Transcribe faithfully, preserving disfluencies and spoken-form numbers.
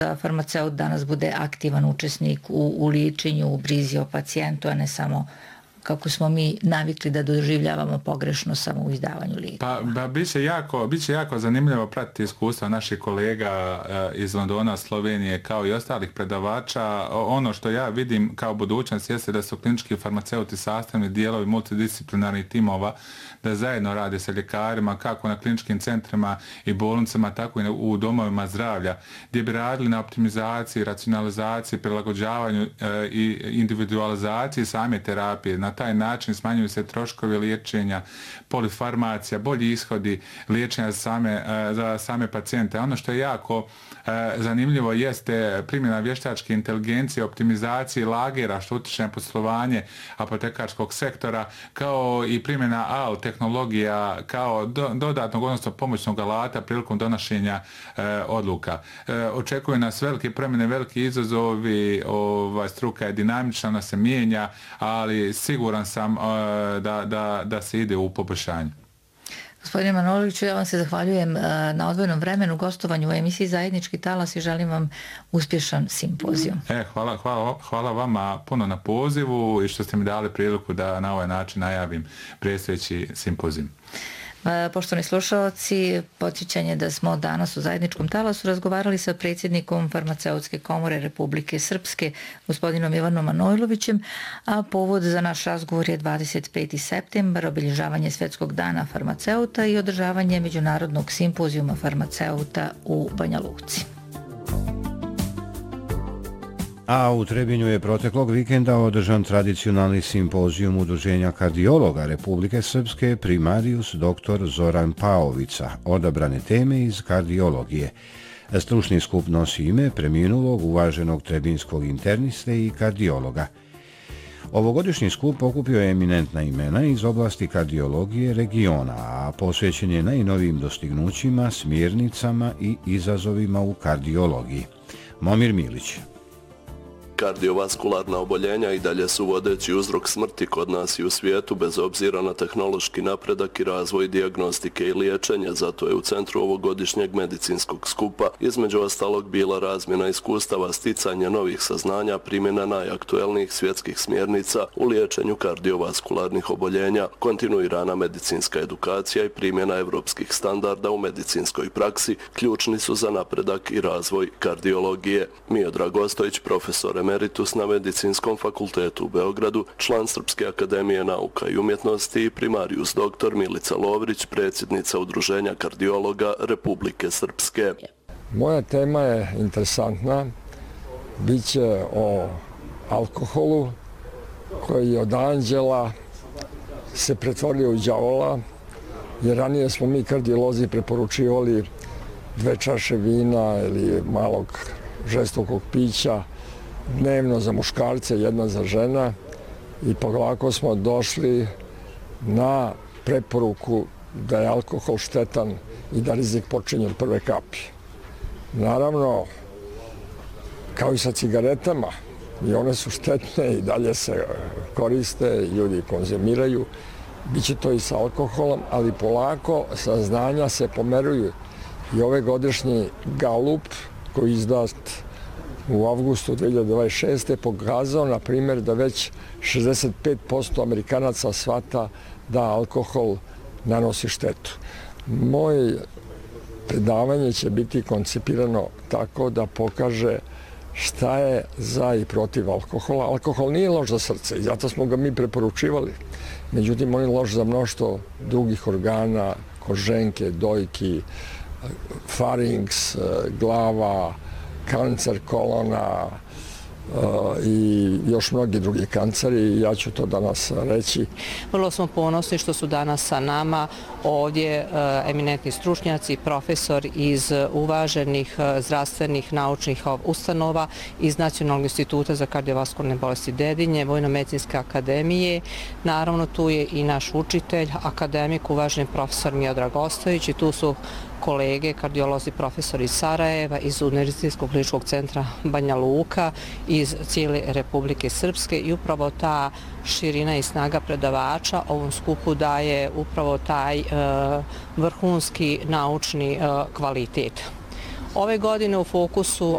da farmaceut danas bude aktivan učesnik u, u liječenju, u brizi o pacijentu, a ne samo kako smo mi navikli da doživljavamo pogrešno samo u izdavanju lijekova. Pa, pa bit će jako, bit će jako zanimljivo pratiti iskustva naših kolega iz Londona, Slovenije, kao i ostalih predavača. Ono što ja vidim kao budućnost jeste da su klinički farmaceuti sastavni dijelovi multidisciplinarnih timova, da zajedno rade sa ljekarima, kako na kliničkim centrima i bolnicama, tako i u domovima zdravlja, gdje bi radili na optimizaciji, racionalizaciji, prilagođavanju i individualizaciji same terapije. Na taj način smanjuju se troškovi liječenja, polifarmacija, bolji ishodi liječenja za same, za same pacijente. Ono što je jako zanimljivo jeste primjena vještačke inteligencije, optimizacije lagera što utječe na poslovanje apotekarskog sektora, kao i primjena A L tehnologija kao do, dodatnog, odnosno pomoćnog alata prilikom donošenja e, odluka. E, očekuju nas velike promjene, veliki izazovi, ovaj, struka je dinamična, ona se mijenja, ali siguran sam e, da, da, da se ide u poboljšanje. Gospodine Manojloviću, ja vam se zahvaljujem na odvojenom vremenu, gostovanju u emisiji Zajednički talas i želim vam uspješan simpozijum. E, hvala, hvala, hvala vama puno na pozivu i što ste mi dali priliku da na ovaj način najavim predstojeći simpozijum. Poštovani slušalci, podsjećanje da smo danas u Zajedničkom talasu razgovarali sa predsjednikom Farmaceutske komore Republike Srpske, gospodinom Ivanom Manojlovićem, a povod za naš razgovor je dvadeset peti septembar, obilježavanje Svjetskog dana farmaceuta i održavanje Međunarodnog simpozijuma farmaceuta u Banja Luci. A u Trebinju je proteklog vikenda održan tradicionalni simpozijum Udruženja kardiologa Republike Srpske Primarius doktor Zoran Paovica, odabrane teme iz kardiologije. Stručni skup nosi ime preminulog uvaženog trebinskog interniste i kardiologa. Ovogodišnji skup okupio je eminentna imena iz oblasti kardiologije regiona, a posvećen je najnovijim dostignućima, smjernicama i izazovima u kardiologiji. Momir Milić. Kardiovaskularna oboljenja i dalje su vodeći uzrok smrti kod nas i u svijetu bez obzira na tehnološki napredak i razvoj dijagnostike i liječenja. Zato je u centru ovogodišnjeg medicinskog skupa između ostalog bila razmjena iskustava, sticanje novih saznanja, primjena najaktuelnijih svjetskih smjernica u liječenju kardiovaskularnih oboljenja, kontinuirana medicinska edukacija i primjena evropskih standarda u medicinskoj praksi ključni su za napredak i razvoj kardiologije. Miodrag Ostojić, profesor emeritus na Medicinskom fakultetu u Beogradu, član Srpske akademije nauka i umjetnosti i primarius doktor Milica Lovrić, predsjednica Udruženja kardiologa Republike Srpske. Moja tema je interesantna. Biće o alkoholu koji od anđela se pretvorio u đavola, jer ranije smo mi kardiolozi preporučivali dve čaše vina ili malog žestokog pića dnevno za muškarce, jedna za žena, i polako smo došli na preporuku da je alkohol štetan i da rizik počinje od prve kapi. Naravno, kao i sa cigaretama, i one su štetne i dalje se koriste, ljudi konzumiraju, biće to i sa alkoholom, ali polako saznanja se pomeruju. I ove godišnji Galup koji izdat u avgustu dvije hiljade dvadeset šeste. pokazao, na primjer, da već šezdeset pet posto Amerikanaca shvata da alkohol nanosi štetu. Moje predavanje će biti koncipirano tako da pokaže šta je za i protiv alkohola. Alkohol nije loš za srce i zato smo ga mi preporučivali. Međutim, on je loš za mnoštvo drugih organa, koženke, dojki, farinks, glava, kancer kolona uh, i još mnogi drugi kanceri. Ja ću to danas reći. Vrlo smo ponosni što su danas sa nama ovdje uh, eminentni stručnjaci, profesor iz uvaženih uh, zdravstvenih naučnih ustanova, iz Nacionalnog instituta za kardiovaskularne bolesti Dedinje, Vojno-medicinske akademije. Naravno, tu je i naš učitelj, akademik, uvaženi profesor Miodrag Ostojić, i tu su kolege, kardiolozi, profesori iz Sarajeva, iz Univerzitetskog kliničkog centra Banja Luka, iz cijele Republike Srpske, i upravo ta širina i snaga predavača ovom skupu daje upravo taj e, vrhunski naučni e, kvalitet. Ove godine u fokusu